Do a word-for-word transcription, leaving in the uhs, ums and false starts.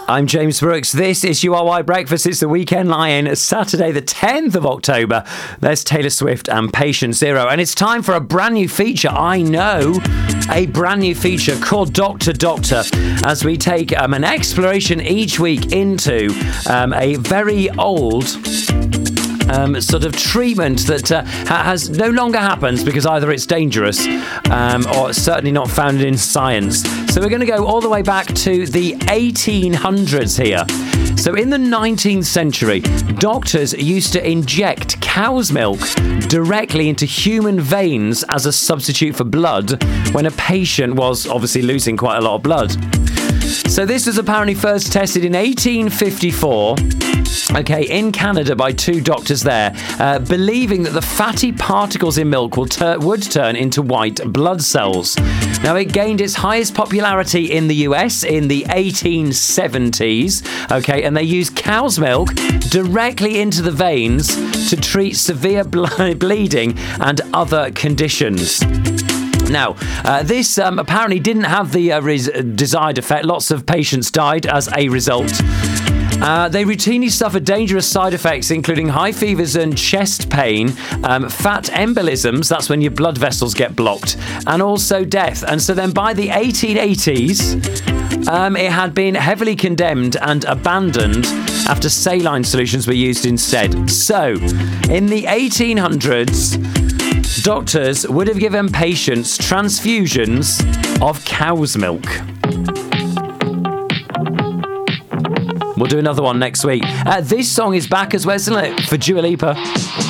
I'm James Brooks. This is U R Y Breakfast. It's the Weekend Lion. Saturday the tenth of October. There's Taylor Swift and Patient Zero. And it's time for a brand new feature. I know. A brand new feature called Doctor Doctor, as we take um, an exploration each week into um, a very old Um, sort of treatment that uh, ha- has no longer happens because either it's dangerous um, or it's certainly not founded in science. So we're going to go all the way back to the eighteen hundreds here. So in the nineteenth century, doctors used to inject cow's milk directly into human veins as a substitute for blood when a patient was obviously losing quite a lot of blood. So this was apparently first tested in eighteen fifty-four, okay, in Canada by two doctors there, uh, believing that the fatty particles in milk will tur- would turn into white blood cells. Now, it gained its highest popularity in the U S in the eighteen seventies, okay, and they used cow's milk directly into the veins to treat severe ble- bleeding and other conditions. Now, uh, this um, apparently didn't have the uh, res- desired effect. Lots of patients died as a result. Uh, they routinely suffered dangerous side effects, including high fevers and chest pain, um, fat embolisms, that's when your blood vessels get blocked, and also death. And so then by the eighteen eighties, um, it had been heavily condemned and abandoned after saline solutions were used instead. So, in the eighteen hundreds... doctors would have given patients transfusions of cow's milk. We'll do another one next week. Uh, this song is back as well, isn't it? For Dua Lipa.